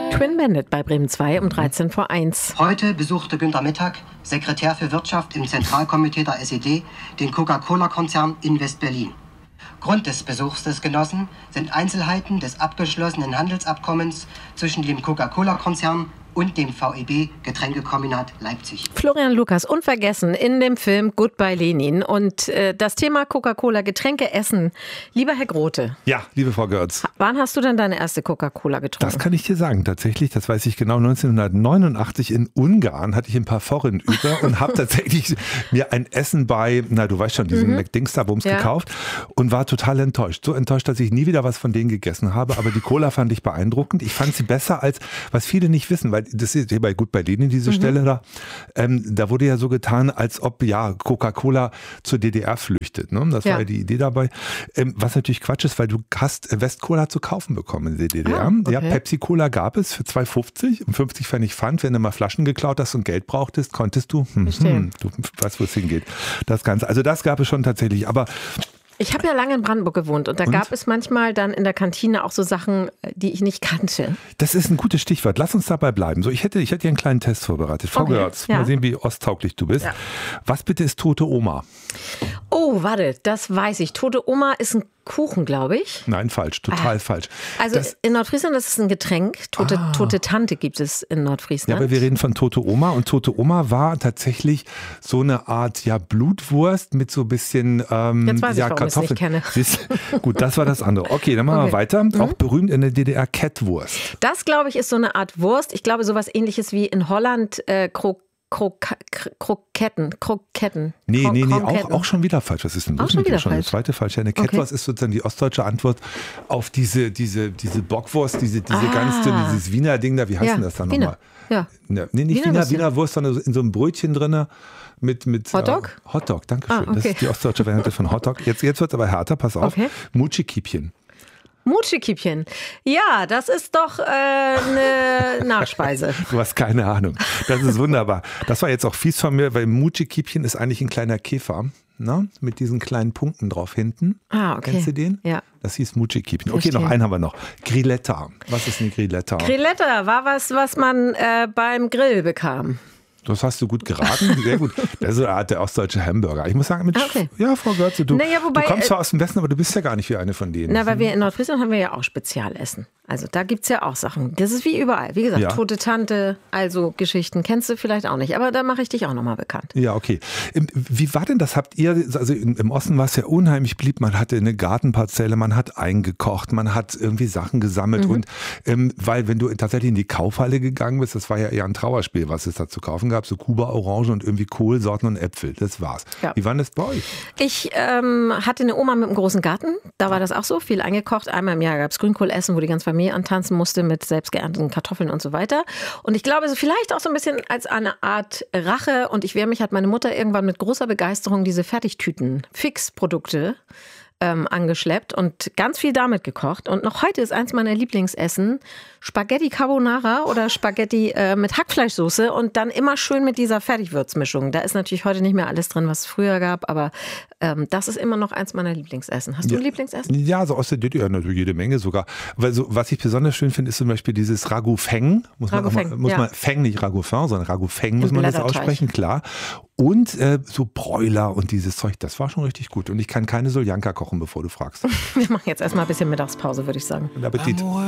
Twin Bandit bei Bremen 2 um 13 vor 1. Heute besuchte Günter Mittag, Sekretär für Wirtschaft im Zentralkomitee der SED, den Coca-Cola-Konzern in West-Berlin. Grund des Besuchs des Genossen sind Einzelheiten des abgeschlossenen Handelsabkommens zwischen dem Coca-Cola-Konzern und dem VEB Getränkekombinat Leipzig. Florian Lukas, unvergessen in dem Film Goodbye Lenin. Und das Thema Coca-Cola, Getränke, Essen. Lieber Herr Grote. Ja, liebe Frau Görz. Wann hast du denn deine erste Coca-Cola getrunken? Das kann ich dir sagen. Tatsächlich, das weiß ich genau, 1989 in Ungarn hatte ich ein paar Forint über und habe tatsächlich mir ein Essen bei, du weißt schon, diesen McDingster-Bums gekauft und war total enttäuscht. So enttäuscht, dass ich nie wieder was von denen gegessen habe. Aber die Cola fand ich beeindruckend. Ich fand sie besser als, was viele nicht wissen, weil das ist hier bei Goodbye Lenin, diese Stelle da. Da wurde ja so getan, als ob Coca-Cola zur DDR flüchtet. Ne? Das war ja die Idee dabei. Was natürlich Quatsch ist, weil du hast West-Cola zu kaufen bekommen in der DDR. Okay. Ja, Pepsi-Cola gab es für 2,50 und 50 Pfennig Pfand. Wenn du mal Flaschen geklaut hast und Geld brauchtest, konntest du, du weißt, wo es hingeht. Das Ganze. Also das gab es schon tatsächlich. Aber ich habe ja lange in Brandenburg gewohnt und da gab es manchmal dann in der Kantine auch so Sachen, die ich nicht kannte. Das ist ein gutes Stichwort. Lass uns dabei bleiben. So, ich hätte hier einen kleinen Test vorbereitet. Frau Görz, mal sehen, wie osttauglich du bist. Ja. Was bitte ist tote Oma? Oh, warte, das weiß ich. Tote Oma ist ein Kuchen, glaube ich. Nein, falsch, total falsch. Also in Nordfriesland ist es ein Getränk. Tote Tante gibt es in Nordfriesland. Ja, aber wir reden von Tote Oma und Tote Oma war tatsächlich so eine Art Blutwurst mit so ein bisschen Jetzt weiß ich, warum ich es nicht kenne. Gut, das war das andere. Okay, dann machen wir weiter. Auch berühmt in der DDR Kettwurst. Das, glaube ich, ist so eine Art Wurst. Ich glaube, sowas Ähnliches wie in Holland Kroketten. Nee, auch schon wieder falsch. Was ist denn das? Schon eine zweite falsche. Eine Kettwurst ist sozusagen die ostdeutsche Antwort auf diese Bockwurst, diese ganz dünne, dieses Wiener Ding da. Wie heißt denn das dann nochmal? Ja. Nee, nicht Wiener Wurst, sondern in so einem Brötchen drin. Mit Hotdog? Hotdog, danke schön. Okay. Das ist die ostdeutsche Variante von Hotdog. Jetzt wird es aber härter, pass auf. Okay. Mutschikiepchen. Mutschikiepchen. Ja, das ist doch eine Nachspeise. Du hast keine Ahnung. Das ist wunderbar. Das war jetzt auch fies von mir, weil Mutschikiepchen ist eigentlich ein kleiner Käfer. Ne? Mit diesen kleinen Punkten drauf hinten. Ah, okay. Kennst du den? Ja. Das hieß Mutschikiepchen. Okay, noch einen haben wir noch. Grilletta. Was ist eine Grilletta? Grilletta war was man beim Grill bekam. Das hast du gut geraten, sehr gut. Das ist so eine Art der ostdeutsche Hamburger. Ich muss sagen, ja, Frau Görze, du kommst zwar aus dem Westen, aber du bist ja gar nicht wie eine von denen. Na, weil wir in Nordfriesland haben wir ja auch Spezialessen. Also da gibt es ja auch Sachen. Das ist wie überall. Wie gesagt, Tote Tante, also Geschichten kennst du vielleicht auch nicht. Aber da mache ich dich auch nochmal bekannt. Ja, okay. Wie war denn das? Habt ihr, also im Osten war es ja unheimlich beliebt. Man hatte eine Gartenparzelle, man hat eingekocht, man hat irgendwie Sachen gesammelt. Und weil wenn du tatsächlich in die Kaufhalle gegangen bist, das war ja eher ein Trauerspiel, was es da zu kaufen gab. So Kuba-Orange und irgendwie Kohlsorten und Äpfel. Das war's. Ja. Wie war das bei euch? Ich hatte eine Oma mit einem großen Garten. Da war das auch so. Viel eingekocht. Einmal im Jahr gab es Grünkohlessen, wo die ganze Familie antanzen musste mit selbst geernteten Kartoffeln und so weiter. Und ich glaube, so vielleicht auch so ein bisschen als eine Art Rache und ich wehre mich, hat meine Mutter irgendwann mit großer Begeisterung diese Fertigtüten, Fixprodukte angeschleppt und ganz viel damit gekocht. Und noch heute ist eins meiner Lieblingsessen Spaghetti Carbonara oder Spaghetti mit Hackfleischsoße und dann immer schön mit dieser Fertigwürzmischung. Da ist natürlich heute nicht mehr alles drin, was es früher gab, aber das ist immer noch eins meiner Lieblingsessen. Hast du ein Lieblingsessen? Ja, so aus der DDR natürlich jede Menge sogar. Weil so, was ich besonders schön finde, ist zum Beispiel dieses Ragoufeng. Muss man Feng, nicht Ragoufin, sondern Ragoufeng muss man das aussprechen, klar. Und so Bräuler und dieses Zeug, das war schon richtig gut. Und ich kann keine Soljanka kochen, bevor du fragst. Wir machen jetzt erstmal ein bisschen Mittagspause, würde ich sagen. Guten Appetit.